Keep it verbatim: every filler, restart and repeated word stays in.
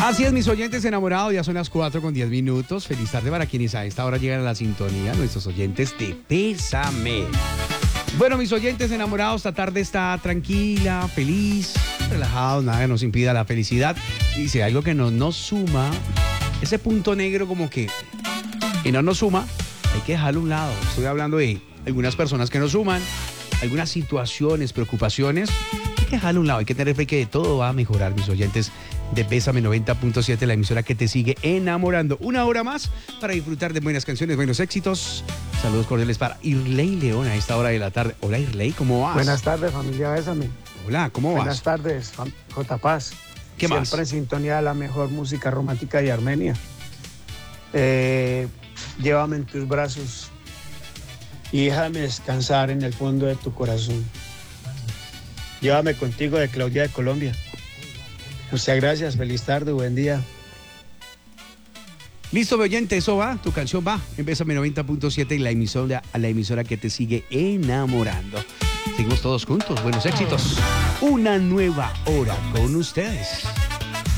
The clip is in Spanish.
Así es, mis oyentes enamorados, ya son las cuatro con diez minutos. Feliz tarde para quienes a esta hora llegan a la sintonía, nuestros oyentes de Pésame. Bueno, mis oyentes enamorados, esta tarde está tranquila, feliz, relajados, nada que nos impida la felicidad. Y si hay algo que no nos suma, ese punto negro como que, que no nos suma, hay que dejarlo a un lado. Estoy hablando de algunas personas que nos suman, algunas situaciones, preocupaciones, hay que dejarlo a un lado, hay que tener fe que todo va a mejorar, mis oyentes de Pésame noventa punto siete, la emisora que te sigue enamorando. Una hora más para disfrutar de buenas canciones, buenos éxitos. Saludos cordiales para Irley León a esta hora de la tarde. Hola Irley, ¿cómo vas? Buenas tardes, familia Bésame. Hola, ¿cómo vas? Buenas tardes, J. Paz. ¿Qué más? Siempre en sintonía de la mejor música romántica de Armenia. Eh, llévame en tus brazos y déjame descansar en el fondo de tu corazón. Llévame contigo, de Claudia de Colombia. Muchas gracias, feliz tarde, buen día. Listo, mi oyente, eso va, tu canción va en Pésame noventa punto siete y la emisora, a la emisora que te sigue enamorando. Seguimos todos juntos, buenos éxitos. Una nueva hora con ustedes.